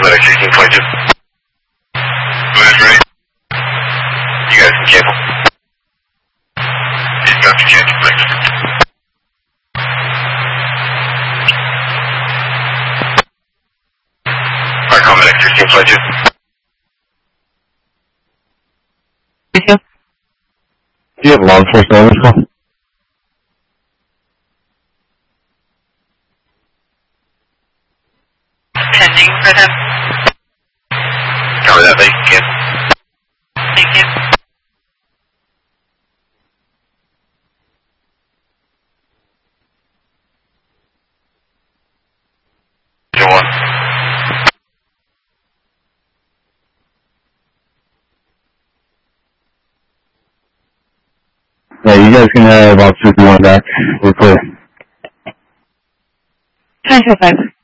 Medic 1622. Who's ready? You guys can cancel. You got to cancel, thanks. Alright, call Medic 1622. Do you have law enforcement on this call? Pending for them. Cover that, thank you. Thank you. You want? Yeah, you guys can have Officer 51 back. We're clear. 925.